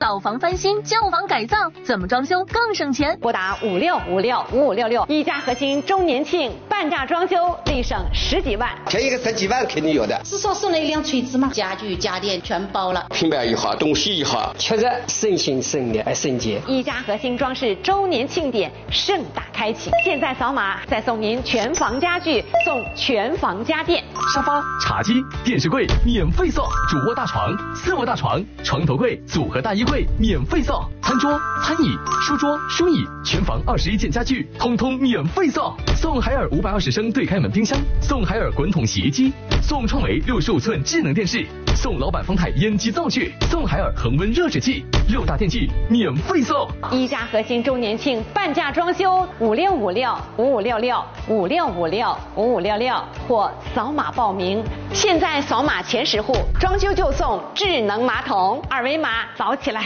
老房翻新、旧房改造，怎么装修更省钱？ 拨打56565566，一家核心周年庆半价装修，立省10几万。 添一个10几万肯定有的。 是说送了一辆锤子吗？家具家电全包了， 平板一下，东西一下， 确实省心省力省钱。 一家核心装饰周年庆典盛大开启，现在扫码再送您全房家具，送全房家电， 沙发、茶几、电视柜免费送，主卧大床、次卧大床、床头柜、组合大衣柜免费送，餐桌、餐椅、书桌、书椅，全房21件家具通通免费送，送海尔520升对开门冰箱，送海尔滚筒洗衣机，送创维65寸智能电视，送老板丰泰烟机灶具，送海尔恒温热水器，6大电器免费送。 一家核心周年庆半价装修，56565566，56565566，或扫码报名。现在扫码前10户，装修就送智能马桶，二维码扫起来。